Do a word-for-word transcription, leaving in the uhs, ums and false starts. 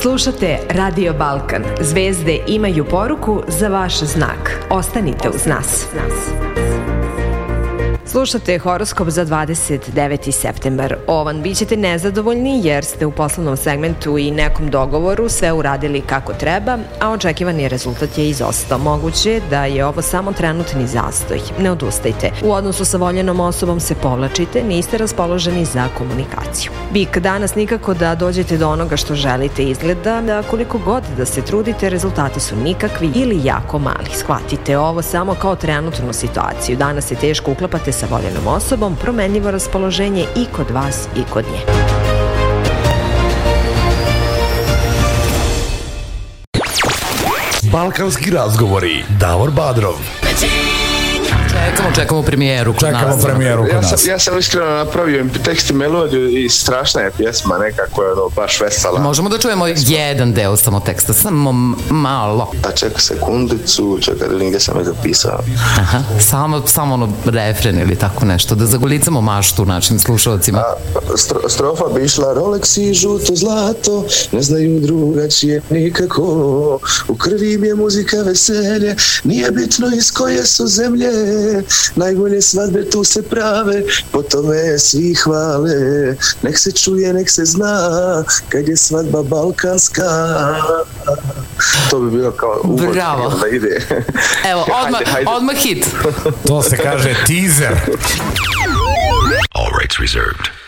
Slušate Radio Balkan. Zvezde imaju poruku za vaš znak. Ostanite uz nas. Slušate horoskop za dvadeset deveti septembar. Ovan, bit ćete nezadovoljni jer ste u poslovnom segmentu i nekom dogovoru sve uradili kako treba, a očekivani rezultat je izostao. Moguće da je ovo samo trenutni zastoj. Ne odustajte. U odnosu sa voljenom osobom se povlačite, niste raspoloženi za komunikaciju. Bik, danas nikako da dođete do onoga što želite. Izgleda da koliko god da se trudite, rezultati su nikakvi ili jako mali. Shvatite ovo samo kao trenutnu situaciju. Danas se teško uklapate sa voljenom osobom, promenljivo raspoloženje i kod vas i kod nje. Balkanski razgovori. Davor Badrov. Čekamo, čekamo premijeru kod čekamo nas. premijeru kod ja, nas. sam, ja sam iskreno napravio tekst i melodiju i strašna je pjesma, nekako je ono baš vesela. Možemo da čujemo jedan deo samo teksta, samo malo. A čekaj sekundicu, čekaj da gdje sam je zapisao. Aha, samo, samo ono refren ili tako nešto, da zagolicamo maštu našim slušalcima. A, stro, strofa bi išla: Rolex i žuto zlato, ne znaju drugačije nikako, u krvi mi je muzika veselje, nije bitno iz koje su zemlje, najbolje svadbe tu se prave, po tome svi hvale, nek se čuje, nek se zna, kad je svadba balkanska. To bi bilo kao uvod. Bravo. Da ide. Evo, odmah, hajde, hajde. odmah hit. To se kaže teaser. All rights reserved.